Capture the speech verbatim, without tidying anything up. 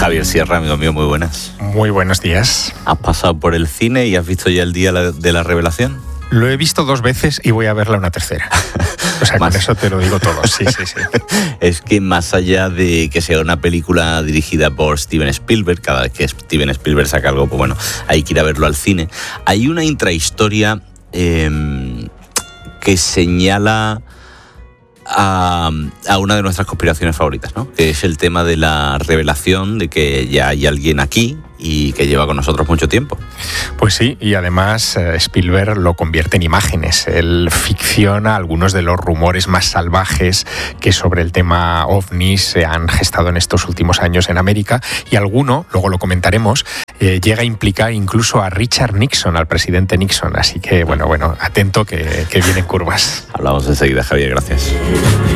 Javier Sierra, amigo mío, muy buenas. Muy buenos días. ¿Has pasado por el cine y has visto ya el día de la revelación? Lo he visto dos veces y voy a verla una tercera. O sea, con eso te lo digo todo. Sí, sí, sí. Es que más allá de que sea una película dirigida por Steven Spielberg, cada vez que Steven Spielberg saca algo, pues bueno, hay que ir a verlo al cine. Hay una intrahistoria eh, que señala a, a una de nuestras conspiraciones favoritas, ¿no? Que es el tema de la revelación de que ya hay alguien aquí y que lleva con nosotros mucho tiempo. Pues sí, y además Spielberg lo convierte en imágenes. Él ficciona algunos de los rumores más salvajes que sobre el tema ovnis se han gestado en estos últimos años en América, y alguno, luego lo comentaremos, eh, llega a implicar incluso a Richard Nixon, al presidente Nixon. Así que, bueno, bueno, atento que, que vienen curvas. Hablamos enseguida, Javier, gracias.